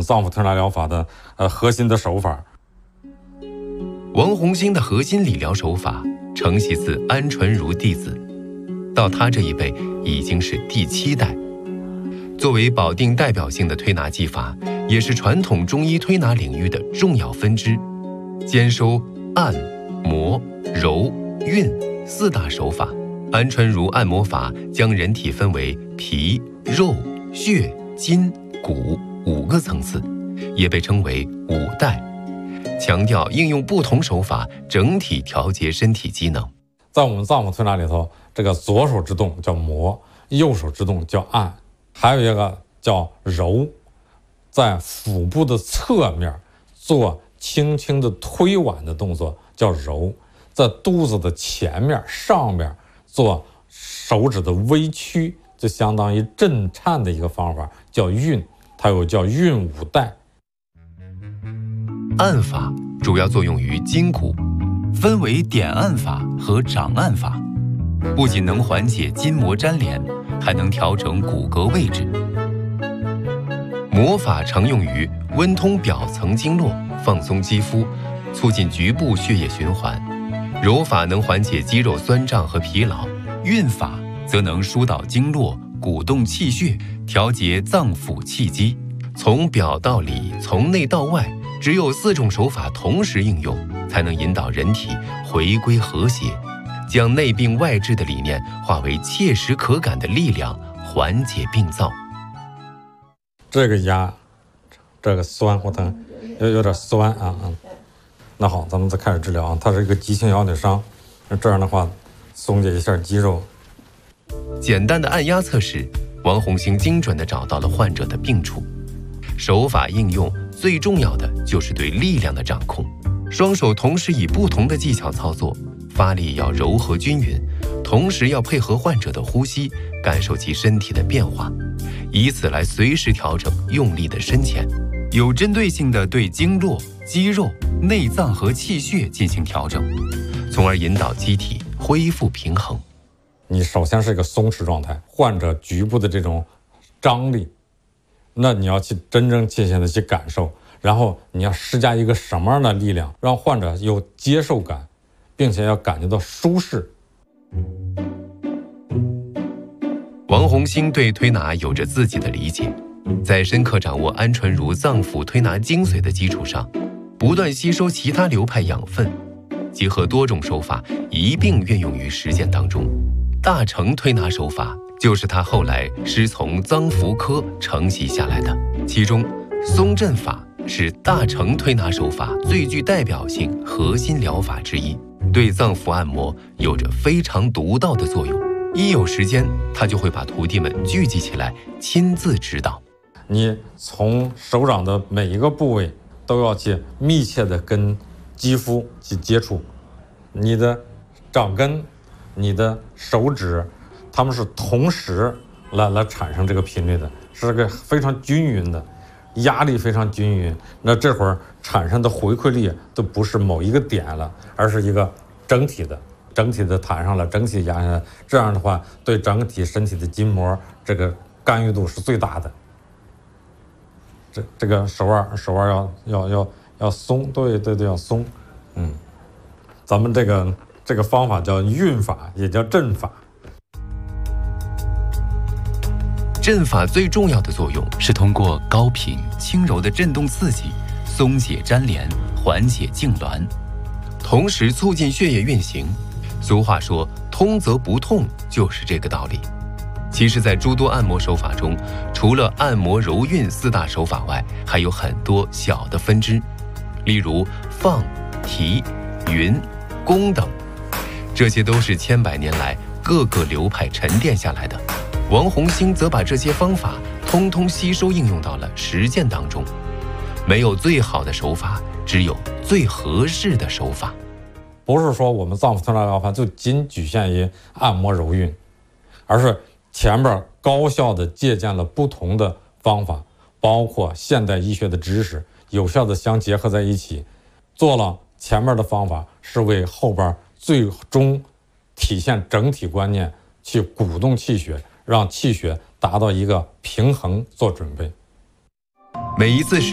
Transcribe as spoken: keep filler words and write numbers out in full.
脏腑推拿疗法的呃核心的手法。 王洪兴的核心理疗手法承袭自安纯如弟子，到他这一辈已经是第七代。作为保定代表性的推拿技法，也是传统中医推拿领域的重要分支，兼收按、摩、揉、运四大手法。安纯如按摩法将人体分为皮、肉、血、筋、骨五个层次，也被称为五带，强调应用不同手法整体调节身体机能。 在我们脏腑推拿里头，这个左手之动叫摩，右手之动叫按，还有一个叫揉，在腹部的侧面做轻轻的推挽的动作叫揉，在肚子的前面上面做手指的微屈，就相当于震颤的一个方法叫运，它有叫运五带。 按法主要作用于筋骨， 分为点按法和掌按法，不仅能缓解筋膜粘连，还能调整骨骼位置。 摩法常用于温通表层经络，放松肌肤，促进局部血液循环。揉法能缓解肌肉酸胀和疲劳， 运法则能疏导经络，鼓动气血，调节脏腑气机。 从表到里，从内到外，只有四种手法同时应用，才能引导人体回归和谐，将内病外治的理念化为切实可感的力量，缓解病灶。 这个压，这个酸或疼，有有点酸啊啊。那好，咱们再开始治疗啊。它是一个急性腰扭伤，那这样的话，松解一下肌肉。 简单的按压测试，王洪兴精准地找到了患者的病处。手法应用最重要的就是对力量的掌控，双手同时以不同的技巧操作，发力要柔和均匀，同时要配合患者的呼吸，感受其身体的变化，以此来随时调整用力的深浅， 有针对性地对经络、肌肉、内脏和气血进行调整， 从而引导机体恢复平衡。 你首先是一个松弛状态，患者局部的这种张力，那你要去真真切切的去感受，然后你要施加一个什么样的力量，让患者有接受感，并且要感觉到舒适。 王洪兴对推拿有着自己的理解，在深刻掌握安纯如脏腑推拿精髓的基础上，不断吸收其他流派养分，结合多种手法一并运用于实践当中。大成推拿手法就是他后来师从脏腑科承袭下来的，其中松震法是大成推拿手法最具代表性核心疗法之一，对脏腑按摩有着非常独到的作用。一有时间，他就会把徒弟们聚集起来，亲自指导。 你从手掌的每一个部位都要去密切的跟肌肤去接触，你的掌根、你的手指，它们是同时来来产生这个频率的，是个非常均匀的，压力非常均匀。那这会儿产生的回馈力都不是某一个点了，而是一个整体的。整体的弹上来，整体压下来，这样的话对整体身体的筋膜这个干预度是最大的。这这个手腕手腕要要要要松，对对对，要松。嗯，咱们这个这个方法叫运法，也叫震法。 震法最重要的作用是通过高频轻柔的震动刺激，松解粘连，缓解痉挛， 同时促进血液运行。俗话说通则不痛，就是这个道理。其实在诸多按摩手法中，除了按摩揉运四大手法外，还有很多小的分支，例如放、提、匀、攻等，这些都是千百年来各个流派沉淀下来的。王洪兴则把这些方法通通吸收应用到了实践当中。没有最好的手法，只有最合适的手法。 不是说我们脏腑推拿疗法就仅局限于按摩揉运，而是前边高效的借鉴了不同的方法，包括现代医学的知识，有效的相结合在一起，做了前面的方法，是为后边最终体现整体观念，去鼓动气血，让气血达到一个平衡做准备。 每一次